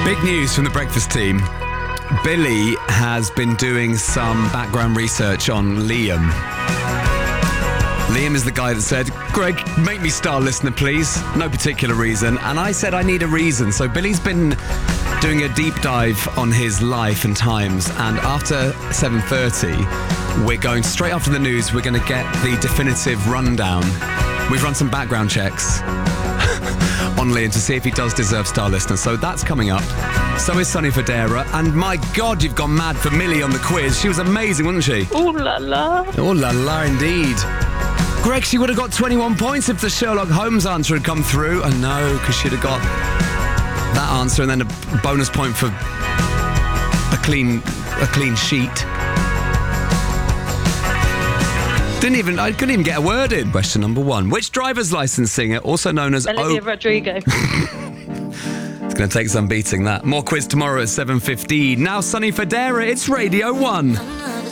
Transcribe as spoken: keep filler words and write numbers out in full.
Big news from the breakfast team. Billy has been doing some background research on Liam. Liam is the guy that said, Greg, make me star listener, please. No particular reason. And I said I need a reason. So Billy's been doing a deep dive on his life and times. And after seven thirty, we're going straight after the news. We're going to get the definitive rundown. We've run some background checks on Liam to see if he does deserve star listener. So that's coming up. So is Sonny Fodera. And my God, you've gone mad for Millie on the quiz. She was amazing, wasn't she? Ooh la la. Oh la la, indeed. Greg, she would have got twenty-one points if the Sherlock Holmes answer had come through. I know, because she'd have got that answer and then a bonus point for a clean, a clean sheet. Didn't even, I couldn't even get a word in. Question number one. Which driver's license singer, also known as Olivia O... Rodrigo. It's going to take some beating, that. More quiz tomorrow at seven fifteen. Now Sonny Fodera, it's Radio one.